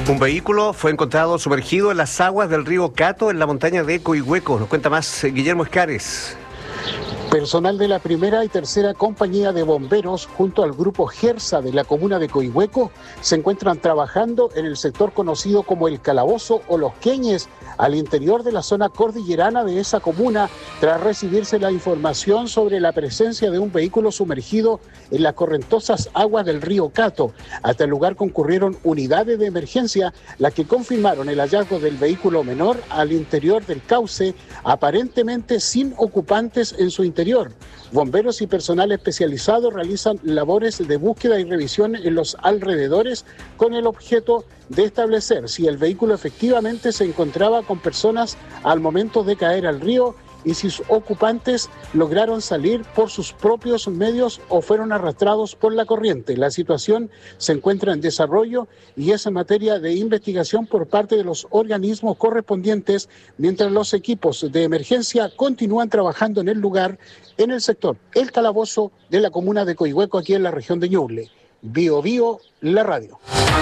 Un vehículo fue encontrado sumergido en las aguas del río Cato en la montaña de Coihueco. Nos cuenta más Guillermo Escares. Personal de la primera y tercera compañía de bomberos junto al grupo GERSA de la comuna de Coihueco se encuentran trabajando en el sector conocido como El Calabozo o Los Queñes, al interior de la zona cordillerana de esa comuna, tras recibirse la información sobre la presencia de un vehículo sumergido en las correntosas aguas del río Cato. Hasta el lugar concurrieron unidades de emergencia, las que confirmaron el hallazgo del vehículo menor al interior del cauce, aparentemente sin ocupantes en su interior. Bomberos y personal especializado realizan labores de búsqueda y revisión en los alrededores con el objeto de establecer si el vehículo efectivamente se encontraba con personas al momento de caer al río y si sus ocupantes lograron salir por sus propios medios o fueron arrastrados por la corriente. La situación se encuentra en desarrollo y es en materia de investigación por parte de los organismos correspondientes, mientras los equipos de emergencia continúan trabajando en el lugar, en el sector El Calabozo de la comuna de Coihueco, aquí en la región de Ñuble. Bio Bio, la radio.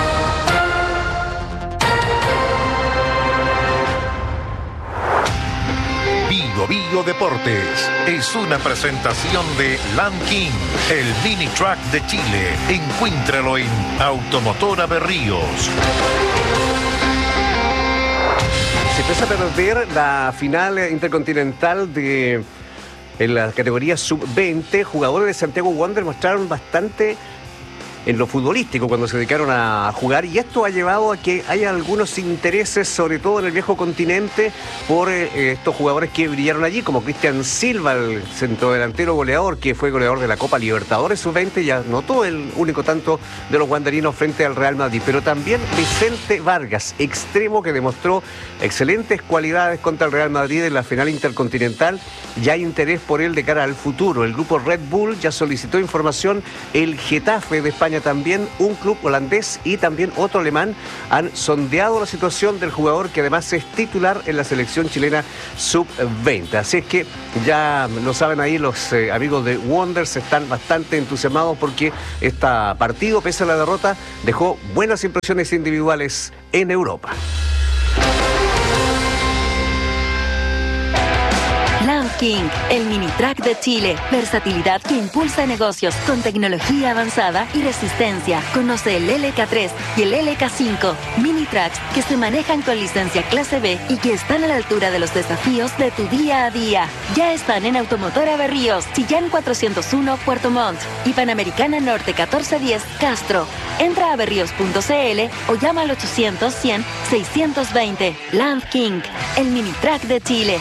Bio Deportes es una presentación de Land King, el mini truck de Chile. Encuéntralo en Automotora Berríos. Se empieza a perder la final intercontinental en la categoría sub-20. Jugadores de Santiago Wanderers mostraron bastante en lo futbolístico cuando se dedicaron a jugar, y esto ha llevado a que haya algunos intereses, sobre todo en el viejo continente, por estos jugadores que brillaron allí, como Cristian Silva, el centrodelantero goleador, que fue goleador de la Copa Libertadores sub-20 y anotó el único tanto de los wanderinos frente al Real Madrid, pero también Vicente Vargas, extremo, que demostró excelentes cualidades contra el Real Madrid en la final intercontinental. Ya hay interés por él de cara al futuro. El grupo Red Bull ya solicitó información, el Getafe de España también, un club holandés y también otro alemán han sondeado la situación del jugador, que además es titular en la selección chilena sub-20. Así es que ya lo saben ahí los amigos de Wanderers, están bastante entusiasmados porque este partido, pese a la derrota, dejó buenas impresiones individuales en Europa. Land King, el mini truck de Chile. Versatilidad que impulsa negocios con tecnología avanzada y resistencia. Conoce el LK3 y el LK5. Mini trucks que se manejan con licencia clase B y que están a la altura de los desafíos de tu día a día. Ya están en Automotora Berríos, Chillán 401, Puerto Montt y Panamericana Norte 1410, Castro. Entra a berríos.cl o llama al 800-100-620. Land King, el mini truck de Chile.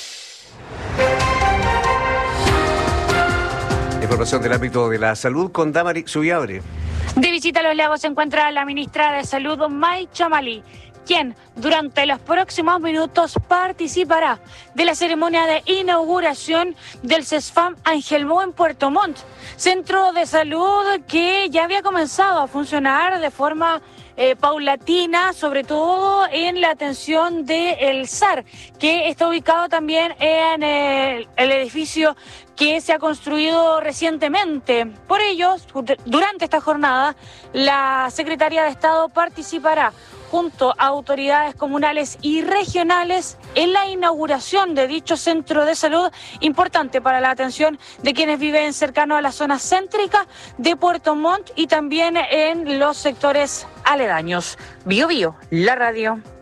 Información del ámbito de la salud con Damari Zubiabre. De visita a Los Lagos se encuentra la ministra de Salud, May Chamali, quien durante los próximos minutos participará de la ceremonia de inauguración del CESFAM Angelmó en Puerto Montt, centro de salud que ya había comenzado a funcionar de forma paulatina, sobre todo en la atención del SAR, que está ubicado también en el edificio que se ha construido recientemente. Por ello, durante esta jornada, la Secretaría de Estado participará junto a autoridades comunales y regionales en la inauguración de dicho centro de salud, importante para la atención de quienes viven cercano a la zona céntrica de Puerto Montt y también en los sectores aledaños. Bio Bio, la radio.